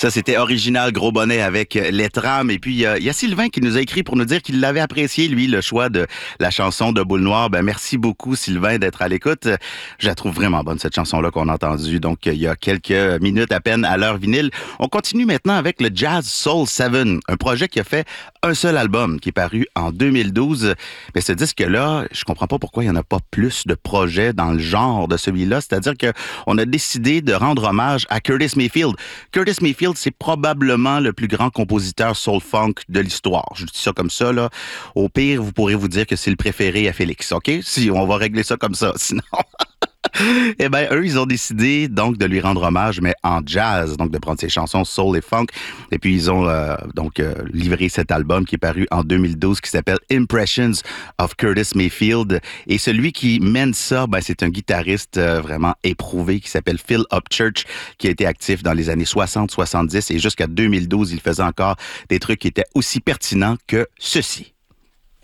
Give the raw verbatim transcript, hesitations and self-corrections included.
Ça, c'était original, Gros Bonnet avec Les Trames. Et puis, il y, a, il y a Sylvain qui nous a écrit pour nous dire qu'il l'avait apprécié, lui, le choix de la chanson de Boule Noire. Ben, merci beaucoup, Sylvain, d'être à l'écoute. Je la trouve vraiment bonne, cette chanson-là qu'on a entendue. Donc, il y a quelques minutes à peine à l'heure vinyle. On continue maintenant avec le Jazz Soul sept, un projet qui a fait un seul album, qui est paru en deux mille douze. Mais ce disque-là, je comprends pas pourquoi il n'y en a pas plus de projets dans le genre de celui-là. C'est-à-dire que on a décidé de rendre hommage à Curtis Mayfield. Curtis Mayfield, c'est probablement le plus grand compositeur soul-funk de l'histoire. Je dis ça comme ça, là. Au pire, vous pourrez vous dire que c'est le préféré à Félix, OK? Si, on va régler ça comme ça. Sinon... Eh bien, eux, ils ont décidé donc de lui rendre hommage, mais en jazz, donc de prendre ses chansons soul et funk. Et puis, ils ont euh, donc euh, livré cet album qui est paru en deux mille douze, qui s'appelle Impressions of Curtis Mayfield. Et celui qui mène ça, ben, c'est un guitariste euh, vraiment éprouvé qui s'appelle Phil Upchurch, qui a été actif dans les années soixante soixante-dix et jusqu'à deux mille douze, il faisait encore des trucs qui étaient aussi pertinents que ceci.